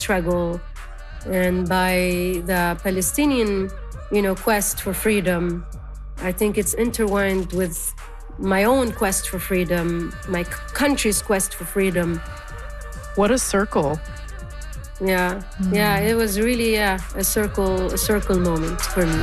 struggle and by the Palestinian, quest for freedom. I think it's intertwined with my own quest for freedom, my country's quest for freedom. What a circle. Yeah, it was really a circle moment for me.